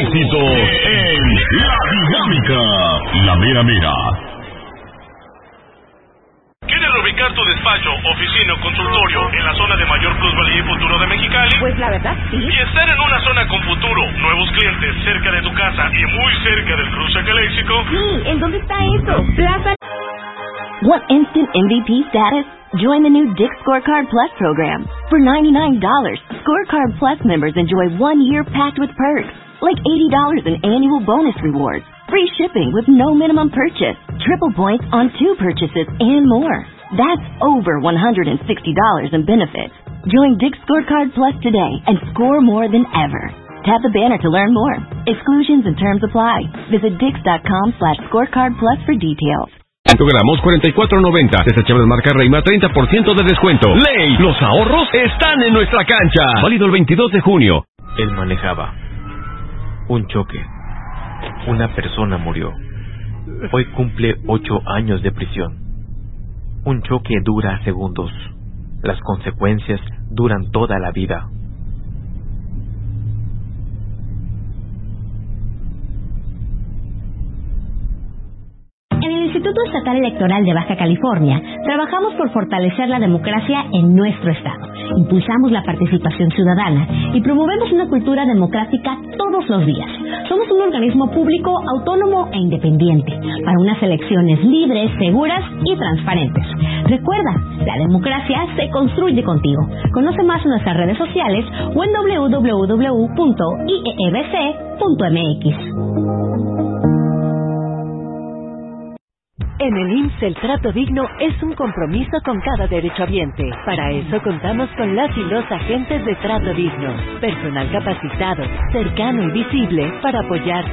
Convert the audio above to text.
éxito en La Dinámica, la mera mera. ¿Quieres reubicar tu despacho, oficina o consultorio en la zona de mayor plusvalía y futuro de Mexicali? Pues la verdad, sí. Y estar en una zona con futuro, nuevos clientes, cerca de tu casa y muy cerca del cruce caléxico. Sí, ¿en dónde está eso? Plaza. Want instant MVP status? Join the new Dick's Scorecard Plus program. For $99, Scorecard Plus members enjoy 1 year packed with perks, like $80 in annual bonus rewards, free shipping with no minimum purchase, triple points on 2 purchases, and more. That's over $160 in benefits. Join Dick's Scorecard Plus today and score more than ever. Tap the banner to learn more. Exclusions and terms apply. Visit dix.com/scorecard plus for details. 5 gramos, $44.90. Desechables marca Reima, 30% de descuento. ¡Ley! Los ahorros están en nuestra cancha. Válido el 22 de junio. Él manejaba. Un choque. Una persona murió. Hoy cumple 8 años de prisión. Un choque dura segundos. Las consecuencias duran toda la vida. En el Instituto Estatal Electoral de Baja California, trabajamos por fortalecer la democracia en nuestro estado. Impulsamos la participación ciudadana y promovemos una cultura democrática todos los días. Somos un organismo público, autónomo e independiente, para unas elecciones libres, seguras y transparentes. Recuerda, la democracia se construye contigo. Conoce más en nuestras redes sociales o en www.iebc.mx. En el IMSS el trato digno es un compromiso con cada derechohabiente. Para eso contamos con las y los agentes de trato digno, personal capacitado, cercano y visible para apoyar